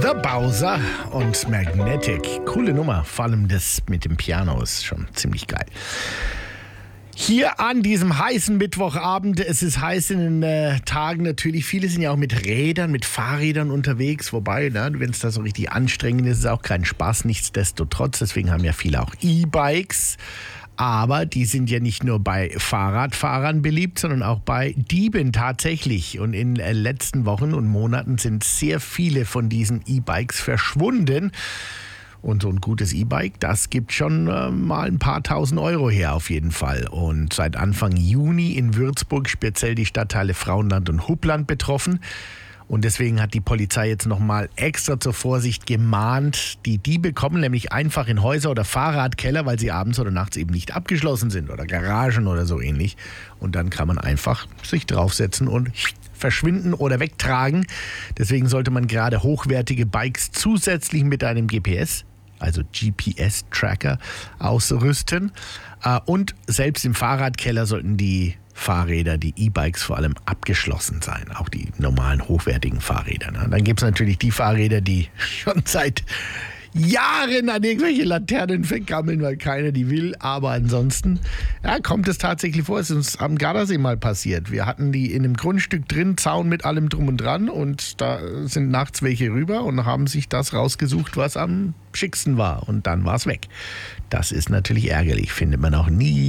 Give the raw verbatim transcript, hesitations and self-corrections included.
The Bowser und Magnetic. Coole Nummer, vor allem das mit dem Piano ist schon ziemlich geil. Hier an diesem heißen Mittwochabend, es ist heiß in den äh, Tagen natürlich, viele sind ja auch mit Rädern, mit Fahrrädern unterwegs, wobei, ne, wenn es da so richtig anstrengend ist, ist es auch kein Spaß, nichtsdestotrotz, deswegen haben ja viele auch E-Bikes. Aber die sind ja nicht nur bei Fahrradfahrern beliebt, sondern auch bei Dieben tatsächlich. Und in den letzten Wochen und Monaten sind sehr viele von diesen E-Bikes verschwunden. Und so ein gutes E-Bike, das gibt schon äh, mal ein paar tausend Euro her auf jeden Fall. Und seit Anfang Juni in Würzburg speziell die Stadtteile Frauenland und Huppland betroffen. Und deswegen hat die Polizei jetzt nochmal extra zur Vorsicht gemahnt. Die Diebe kommen nämlich einfach in Häuser oder Fahrradkeller, weil sie abends oder nachts eben nicht abgeschlossen sind oder Garagen oder so ähnlich. Und dann kann man einfach sich draufsetzen und verschwinden oder wegtragen. Deswegen sollte man gerade hochwertige Bikes zusätzlich mit einem G P S, also G P S-Tracker, ausrüsten. Und selbst im Fahrradkeller sollten die Fahrräder, die E-Bikes vor allem abgeschlossen sein, auch die normalen hochwertigen Fahrräder. Dann gibt es natürlich die Fahrräder, die schon seit Jahren an irgendwelche Laternen vergammeln, weil keiner die will. Aber ansonsten ja, kommt es tatsächlich vor. Es ist uns am Gardasee mal passiert. Wir hatten die in einem Grundstück drin, Zaun mit allem drum und dran. Und da sind nachts welche rüber und haben sich das rausgesucht, was am schicksten war. Und dann war es weg. Das ist natürlich ärgerlich, findet man auch nie